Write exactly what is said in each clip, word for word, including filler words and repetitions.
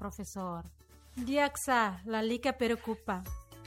professor. Diaksa, la lica preocupa.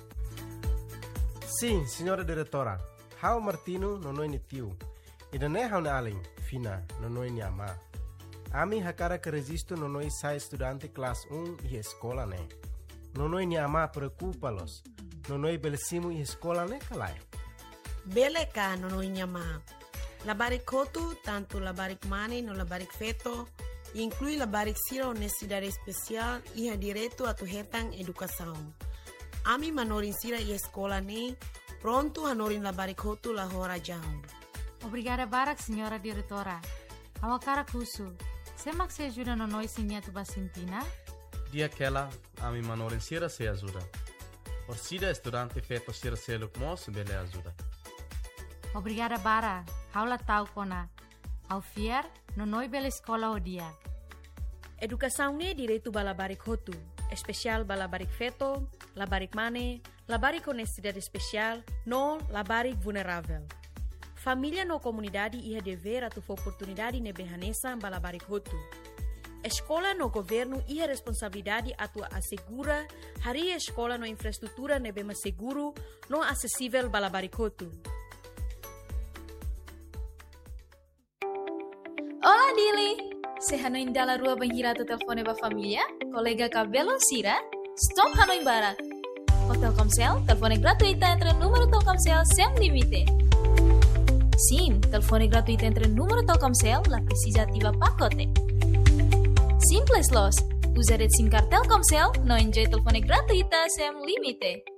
Sim, senhora diretora. Hau Martino não é tio. E não é hau aling, fina, não é ama. Ami hakara que resisto não é sai estudante classe um e escola né. Não é ama preocupa-los. Não é belíssimo e escola né calai. Beleka não é ama. Labaricoto, tanto labaricmane no labaricfeto, inclui labariciro necessidade especial e há direito a tuhetang educação. Ami manorinsira e escola ne, pronto a norin labaricoto la hora jao. Obrigada barak, senhora diretora. Awakara kusu. Semak se ajuda no noi sinhatu basintina? Dia aquela, ami manorinsira se ajuda. Orsida estudante feto sira seluk mos bele ajuda. Obrigada bara. Haula tau kona. Au fier, no noi bela escola o dia. Educação ne direito balabarik hotu, especial balabarik feto, labarik mane, labarik com necessidade especial, no labarik vulnerável. Família no comunidade ia dever a tu oportunidade ne behanesa balabarik hotu. Escola no governo ia responsabilidade a tu assegura hari escola no infraestrutura ne bema seguro, no acessível balabarik hotu. Olá, Dili! Se hanoin dala rua banhirata telefone ba família, colega cabelo sira, stop hanoin barak. O Telkomsel, telefone gratuita entre número Telkomsel sem limite. Sim, telefone gratuita entre número Telkomsel, la precisa ativa pacote. Simples los, usa red SIM card Telkomsel, no enjoy telefone gratuita sem limite.